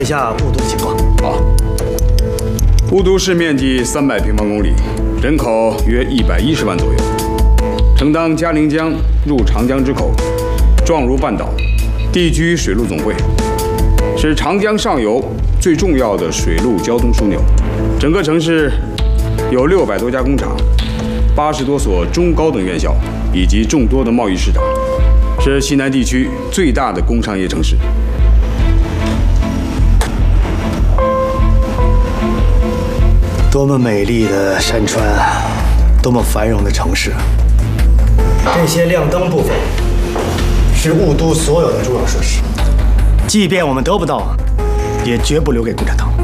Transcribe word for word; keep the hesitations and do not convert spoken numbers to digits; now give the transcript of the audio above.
一下雾都的情况。 好，雾都市面积三百平方公里，人口约一百一十万左右，承当嘉陵江入长江之口，状如半岛，地居水陆总会，是长江上游最重要的水陆交通枢纽。整个城市有六百多家工厂，八十多所中高等院校，以及众多的贸易市场，是西南地区最大的工商业城市。 多么美丽的山川啊！多么繁荣的城市！这些亮灯部分是雾都所有的重要设施，即便我们得不到，也绝不留给共产党。